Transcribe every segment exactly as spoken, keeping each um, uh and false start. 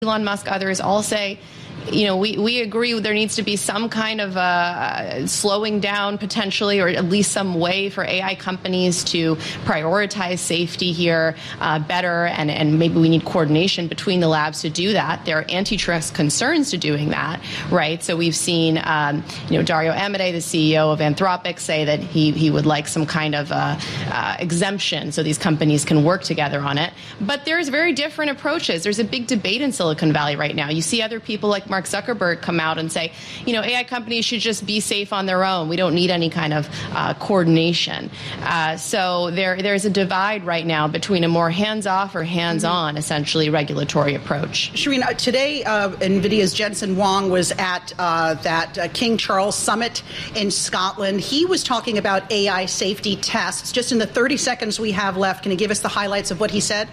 Elon Musk, others all say, you know, we, we agree there needs to be some kind of uh, slowing down potentially, or at least some way for A I companies to prioritize safety here uh, better, and, and maybe we need coordination between the labs to do that. There are antitrust concerns to doing that, right? So we've seen, um, you know, Dario Amodei, the C E O of Anthropic, say that he, he would like some kind of uh, uh, exemption so these companies can work together on it. But there's very different approaches. There's a big debate in Silicon Valley right now. You see other people like Mark Zuckerberg come out and say, you know, A I companies should just be safe on their own. We don't need any kind of uh, coordination. Uh, so there, there's a divide right now between a more hands-off or hands-on, mm-hmm. essentially, regulatory approach. Shireen, uh, today uh, NVIDIA's Jensen Huang was at uh, that uh, King Charles Summit in Scotland. He was talking about A I safety tests. Just in the thirty seconds we have left, can you give us the highlights of what he said?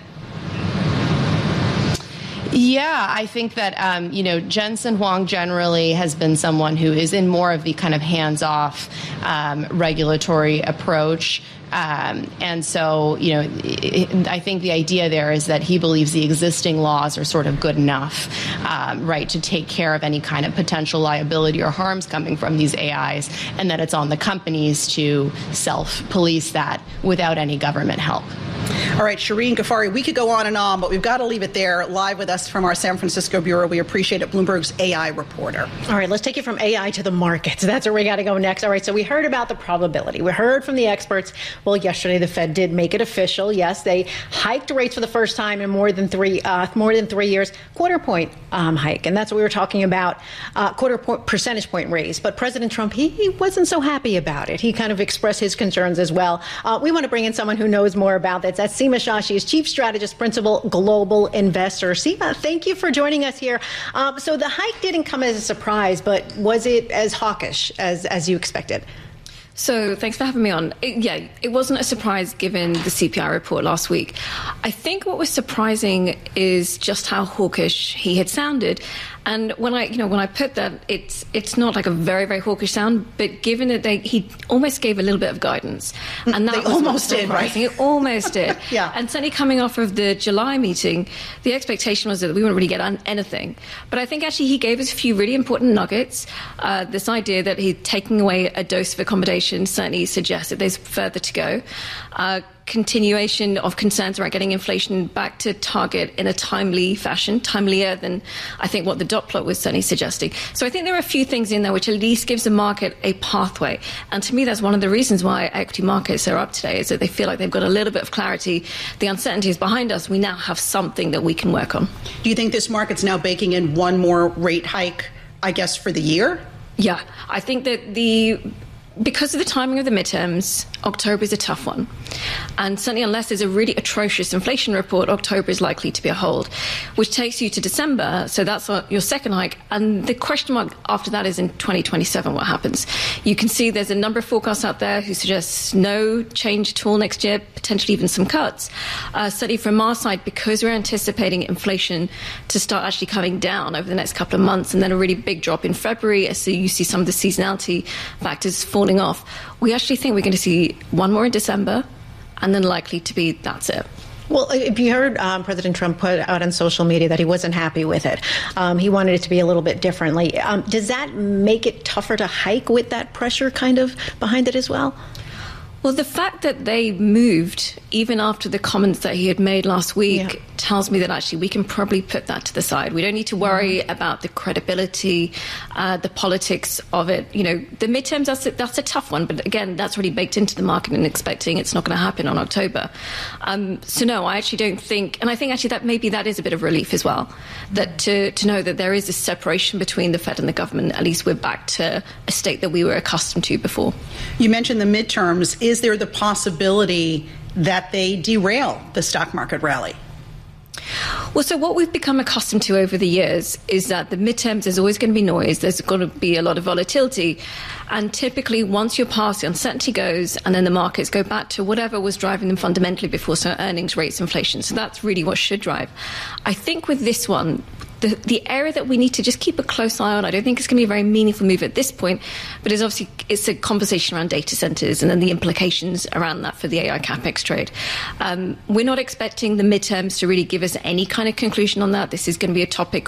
Yeah, I think that, um, you know, Jensen Huang generally has been someone who is in more of the kind of hands-off um, regulatory approach. Um, and so, you know, it, I think the idea there is that he believes the existing laws are sort of good enough, um, right, to take care of any kind of potential liability or harms coming from these A Is, and that it's on the companies to self-police that without any government help. All right, Shireen Ghaffari, we could go on and on, but we've got to leave it there. Live with us from our San Francisco bureau, we appreciate it, Bloomberg's A I reporter. All right, let's take it from A I to the markets. That's where we got to go next. All right, so we heard about the probability. We heard from the experts. Well, yesterday the Fed did make it official. Yes, they hiked rates for the first time in more than three uh, more than three years, quarter point um, hike, and that's what we were talking about, uh, quarter point percentage point raise. But President Trump, he, he wasn't so happy about it. He kind of expressed his concerns as well. Uh, we want to bring in someone who knows more about that. That's Seema Shashi, is Chief Strategist, Principal Global Investor. Seema, thank you for joining us here. Um, so the hike didn't come as a surprise, but was it as hawkish as as you expected? So thanks for having me on. It, yeah, it wasn't a surprise given the C P I report last week. I think what was surprising is just how hawkish he had sounded. And when I, you know, when I put that, it's it's not like a very, very hawkish sound, but given that they, he almost gave a little bit of guidance, and that they was almost did, right? It almost did. Yeah. And certainly coming off of the July meeting, the expectation was that we wouldn't really get on anything. But I think actually he gave us a few really important nuggets. Uh, this idea that he's taking away a dose of accommodation certainly suggests that there's further to go. Uh, continuation of concerns around getting inflation back to target in a timely fashion, timelier than I think what the dot plot was certainly suggesting. So I think there are a few things in there which at least gives the market a pathway. And to me, that's one of the reasons why equity markets are up today, is that they feel like they've got a little bit of clarity. The uncertainty is behind us. We now have something that we can work on. Do you think this market's now baking in one more rate hike, I guess, for the year? Yeah, I think that the... Because of the timing of the midterms, October is a tough one. And certainly unless there's a really atrocious inflation report, October is likely to be a hold, which takes you to December. So that's your second hike. And the question mark after that is in twenty twenty-seven, what happens? You can see there's a number of forecasts out there who suggest no change at all next year, potentially even some cuts. Uh, certainly from our side, because we're anticipating inflation to start actually coming down over the next couple of months, and then a really big drop in February, so you see some of the seasonality factors falling off. We actually think we're going to see one more in December, and then likely to be that's it. Well, if you heard um, President Trump put out on social media that he wasn't happy with it, um, he wanted it to be a little bit differently. Um, does that make it tougher to hike with that pressure kind of behind it as well? Well, the fact that they moved, even after the comments that he had made last week, yeah. tells me that actually we can probably put that to the side. We don't need to worry mm-hmm. about the credibility, uh, the politics of it. You know, the midterms, that's a, that's a tough one. But again, that's already baked into the market and expecting it's not going to happen on October. Um, so, no, I actually don't think, and I think actually that maybe that is a bit of relief as well, that to, to know that there is a separation between the Fed and the government. At least we're back to a state that we were accustomed to before. You mentioned the midterms. Is there the possibility that they derail the stock market rally? Well, so what we've become accustomed to over the years is that the midterms, there's always going to be noise. There's going to be a lot of volatility. And typically, once you're past, the uncertainty goes, and then the markets go back to whatever was driving them fundamentally before, so earnings, rates, inflation. So that's really what should drive. I think with this one, The, the area that we need to just keep a close eye on, I don't think it's going to be a very meaningful move at this point, but it's obviously it's a conversation around data centers and then the implications around that for the A I capex trade. Um, we're not expecting the midterms to really give us any kind of conclusion on that. This is going to be a topic